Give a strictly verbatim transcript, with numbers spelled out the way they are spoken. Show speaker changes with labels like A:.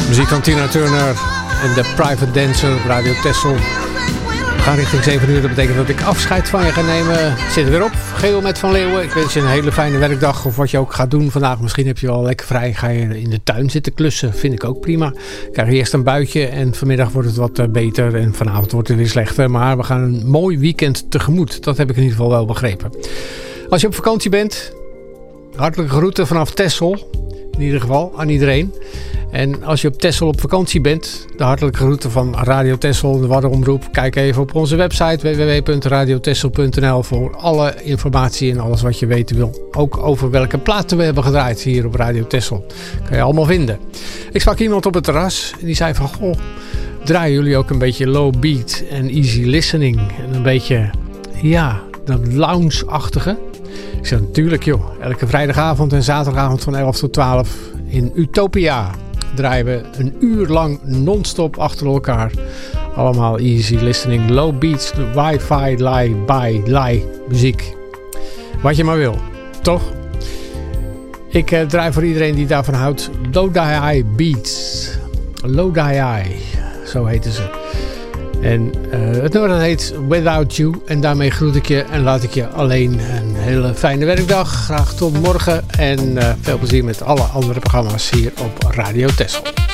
A: Muziek van Tina Turner en de Private Dancer op Radio Texel. We gaan richting zeven uur. Dat betekent dat ik afscheid van je ga nemen. Zit er weer op. Geel met Van Leeuwen. Ik wens je een hele fijne werkdag. Of wat je ook gaat doen vandaag. Misschien heb je wel lekker vrij. Ga je in de tuin zitten klussen. Vind ik ook prima. Krijg je eerst een buitje. En vanmiddag wordt het wat beter. En vanavond wordt het weer slechter. Maar we gaan een mooi weekend tegemoet. Dat heb ik in ieder geval wel begrepen. Als je op vakantie bent. Hartelijke groeten vanaf Texel. In ieder geval aan iedereen. En als je op Texel op vakantie bent, de hartelijke groeten van Radio Texel, de Waddenomroep. Kijk even op onze website w w w punt radio texel punt n l voor alle informatie en alles wat je weten wil. Ook over welke platen we hebben gedraaid hier op Radio Texel. Kan je allemaal vinden. Ik sprak iemand op het terras en die zei van, goh, draaien jullie ook een beetje low beat en easy listening? En een beetje, ja, dat lounge-achtige. Ik zei, natuurlijk joh, elke vrijdagavond en zaterdagavond van elf tot twaalf in Utopia draaien we een uur lang non-stop achter elkaar. Allemaal easy listening, low beats, wifi, lie, by, lie, muziek. Wat je maar wil, toch? Ik uh, draai voor iedereen die daarvan houdt Lodi Beats. Lodi, zo heten ze. En uh, het nummer dat heet Without You. En daarmee groet ik je en laat ik je alleen een hele fijne werkdag. Graag tot morgen en uh, veel plezier met alle andere programma's hier op Radio Texel.